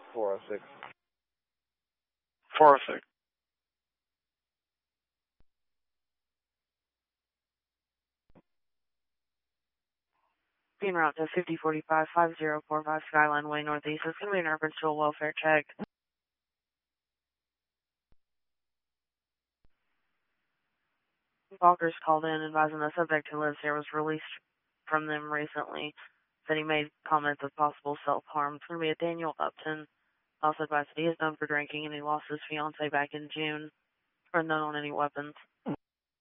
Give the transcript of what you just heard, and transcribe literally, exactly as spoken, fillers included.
four oh six. four oh six. En route to fifty forty-five, five zero four five Skyline Way Northeast. It's going to be in reference to a welfare check. Walker's called in advising the subject who lives here was released from them recently. Said he made comments of possible self-harm. It's going to be a Daniel Upton. Also advised that he is known for drinking and he lost his fiancée back in June. Unknown on any weapons.